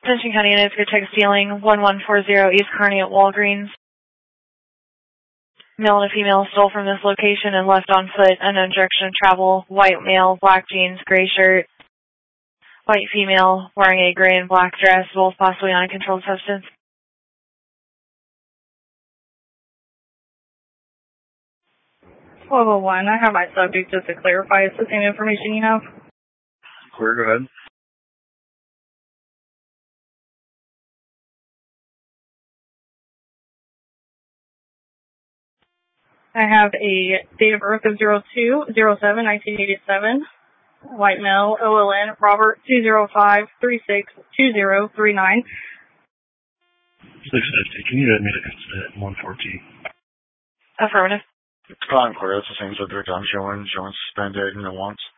Ascension County units, good check stealing 1140 East Kearney at Walgreens. Male and a female stole from this location and left on foot, unknown direction of travel. White male, black jeans, gray shirt. White female wearing a gray and black dress, both possibly on a controlled substance. .1201, I have my subject just to clarify. It's the same information you have? Clear, go ahead. I have a date of birth of 02/07/1987. White male, OLN, Robert 205-362039. 650, can you add me to consent 114? Affirmative. I'm clear, that's the same subject I'm showing suspended and it wants.